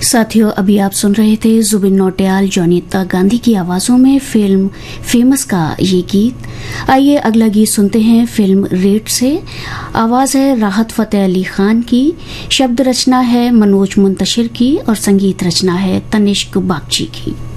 साथियों, अभी आप सुन रहे थे जुबिन नौटियाल, जॉनीता गांधी की आवाजों में फिल्म फेमस का ये गीत। आइए अगला गीत सुनते हैं फिल्म रेड से। आवाज है राहत फतेह अली खान की, शब्द रचना है मनोज मुंतशिर की और संगीत रचना है तनिष्क बागची की।